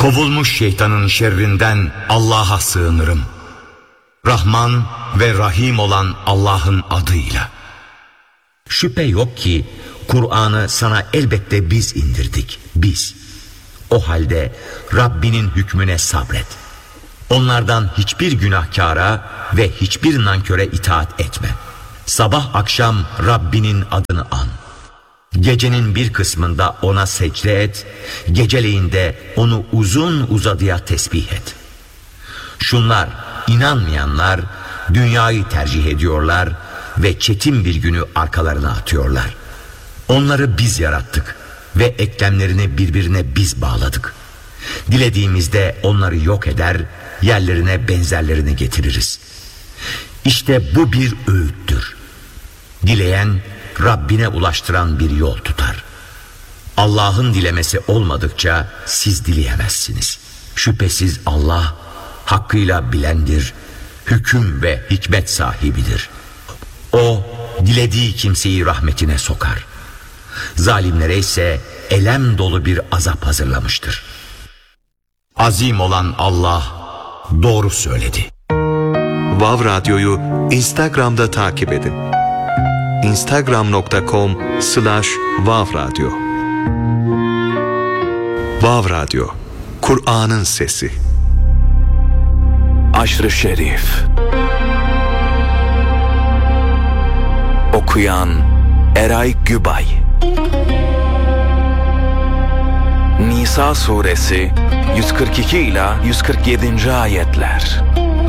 Kovulmuş şeytanın şerrinden Allah'a sığınırım. Rahman ve Rahim olan Allah'ın adıyla. Şüphe yok ki Kur'an'ı sana elbette biz indirdik, biz. O halde Rabbinin hükmüne sabret. Onlardan hiçbir günahkara ve hiçbir nanköre itaat etme. Sabah akşam Rabbinin adını an. Gecenin bir kısmında ona secde et, geceleyin de onu uzun uzadıya tesbih et. Şunlar, inanmayanlar dünyayı tercih ediyorlar ve çetin bir günü arkalarına atıyorlar. Onları biz yarattık ve eklemlerini birbirine biz bağladık. Dilediğimizde onları yok eder, yerlerine benzerlerini getiririz. İşte bu bir öğüttür. Dileyen Rabbine ulaştıran bir yol tutar. Allah'ın dilemesi olmadıkça siz dileyemezsiniz. Şüphesiz Allah hakkıyla bilendir, hüküm ve hikmet sahibidir. O dilediği kimseyi rahmetine sokar. Zalimlere ise elem dolu bir azap hazırlamıştır. Azim olan Allah doğru söyledi. Vav Radyo'yu Instagram'da takip edin. instagram.com/Vav Radyo. Vav Radyo, Kur'an'ın sesi. Aşr-ı Şerif. Okuyan Eray Gübay. Nisa suresi 142 ila 147. ayetler.